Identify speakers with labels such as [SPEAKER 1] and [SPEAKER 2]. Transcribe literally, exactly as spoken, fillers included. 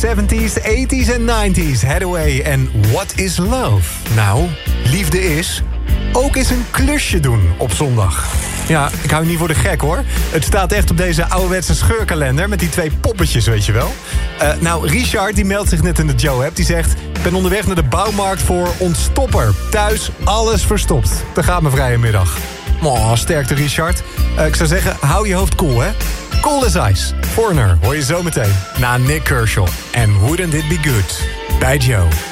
[SPEAKER 1] zeventies, eighties en nineties. Hathaway en What is Love? Nou, liefde is ook eens een klusje doen op zondag. Ja, ik hou niet voor de gek hoor. Het staat echt op deze ouderwetse scheurkalender met die twee poppetjes, weet je wel. Uh, nou, Richard die meldt zich net in de Joe-app. Die zegt, ik ben onderweg naar de bouwmarkt voor ontstopper. Thuis alles verstopt. Daar gaat mijn vrije middag. Oh, sterkte Richard. Uh, ik zou zeggen, hou je hoofd koel, hè. Cool as ice. Foreigner hoor je zo meteen. Na Nick Kershaw. En Wouldn't It Be Good. Bij Joe.